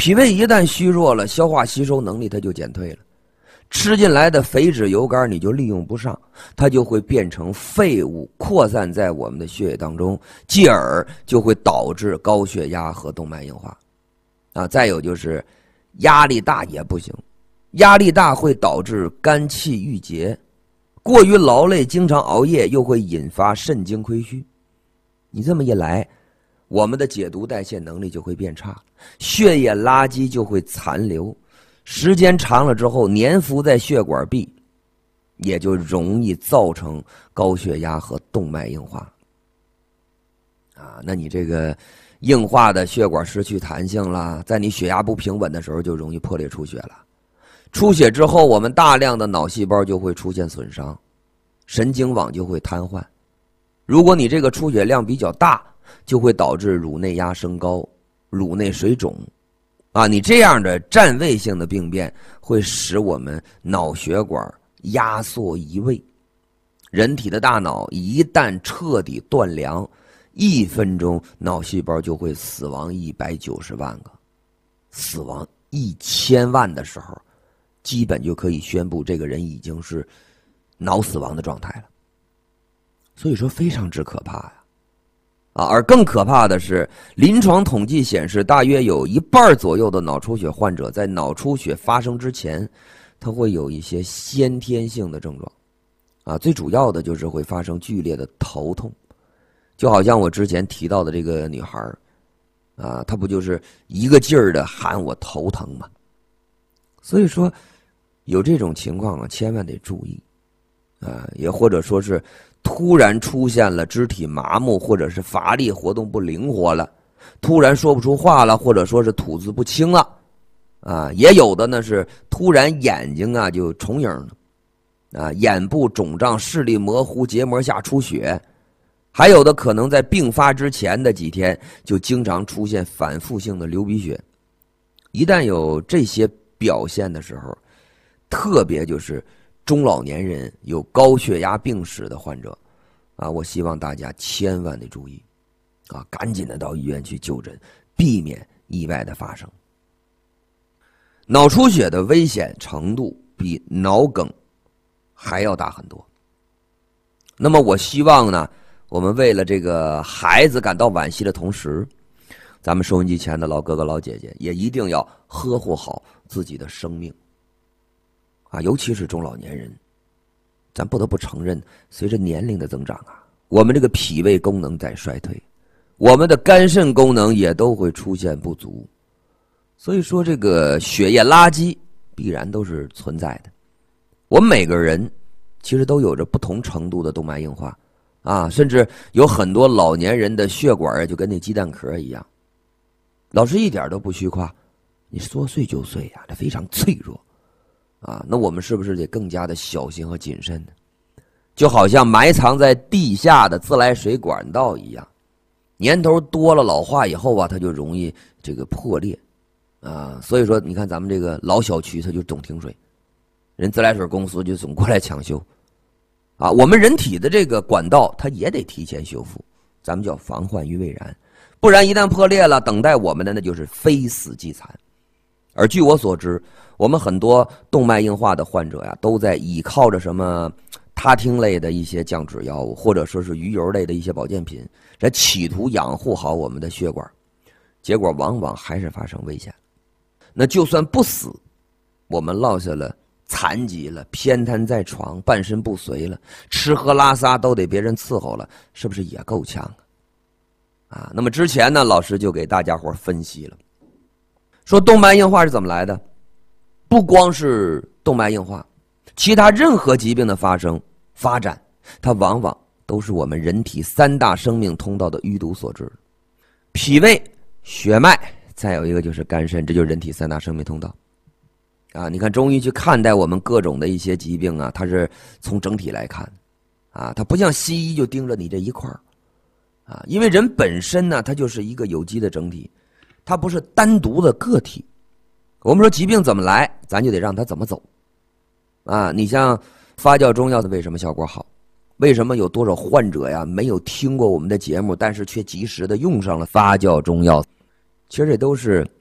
脾胃一旦虚弱了，消化吸收能力它就减退了，吃进来的肥脂油肝你就利用不上，它就会变成废物扩散在我们的血液当中，继而就会导致高血压和动脉硬化。再有就是压力大也不行，压力大会导致肝气郁结，过于劳累经常熬夜又会引发肾精亏虚。你这么一来，我们的解毒代谢能力就会变差，血液垃圾就会残留，时间长了之后粘附在血管壁，也就容易造成高血压和动脉硬化。那你这个硬化的血管失去弹性了，在你血压不平稳的时候就容易破裂出血了。出血之后，我们大量的脑细胞就会出现损伤，神经网就会瘫痪。如果你这个出血量比较大，就会导致乳内压升高、乳内水肿。你这样的占位性的病变会使我们脑血管压缩移位。人体的大脑一旦彻底断粮，1分钟脑细胞就会死亡190万个，死亡1000万的时候，基本就可以宣布这个人已经是脑死亡的状态了。所以说非常之可怕呀。而更可怕的是，临床统计显示，大约有1半左右的脑出血患者在脑出血发生之前，他会有一些先天性的症状。最主要的就是会发生剧烈的头痛，就好像我之前提到的这个女孩她不就是一个劲儿的喊我头疼吗？所以说有这种情况千万得注意。也或者说是突然出现了肢体麻木，或者是乏力，活动不灵活了，突然说不出话了，或者说是吐字不清了。也有的呢是突然眼睛就重影了，眼部肿胀，视力模糊，结膜下出血。还有的可能在病发之前的几天就经常出现反复性的流鼻血。一旦有这些表现的时候，特别就是中老年人有高血压病史的患者我希望大家千万得注意赶紧的到医院去就诊，避免意外的发生。脑出血的危险程度比脑梗还要大很多。那么我希望呢，我们为了这个孩子感到惋惜的同时，咱们收音机前的老哥哥老姐姐也一定要呵护好自己的生命尤其是中老年人。咱不得不承认，随着年龄的增长我们这个脾胃功能在衰退，我们的肝肾功能也都会出现不足。所以说这个血液垃圾必然都是存在的。我们每个人其实都有着不同程度的动脉硬化甚至有很多老年人的血管就跟那鸡蛋壳一样。老师一点都不虚夸，你说碎就碎这非常脆弱那我们是不是得更加的小心和谨慎呢？就好像埋藏在地下的自来水管道一样，年头多了老化以后它就容易这个破裂所以说你看咱们这个老小区它就总停水，人自来水公司就总过来抢修我们人体的这个管道它也得提前修复，咱们叫防患于未然，不然一旦破裂了，等待我们的那就是非死即残。而据我所知，我们很多动脉硬化的患者都在依靠着什么他汀类的一些降脂药物，或者说是鱼油类的一些保健品，来企图养护好我们的血管，结果往往还是发生危险。那就算不死，我们落下了残疾了，偏瘫在床，半身不遂了，吃喝拉撒都得别人伺候了，是不是也够呛那么之前呢，老师就给大家伙分析了，说动脉硬化是怎么来的。不光是动脉硬化，其他任何疾病的发展，它往往都是我们人体3大生命通道的淤堵所致。脾胃、血脉，再有一个就是肝肾，这就是人体3大生命通道你看中医去看待我们各种的一些疾病它是从整体来看它不像西医就盯着你这一块因为人本身呢，它就是一个有机的整体，它不是单独的个体。我们说疾病怎么来，咱就得让它怎么走你像发酵中药的为什么效果好，为什么有多少患者没有听过我们的节目，但是却及时的用上了发酵中药，其实这都是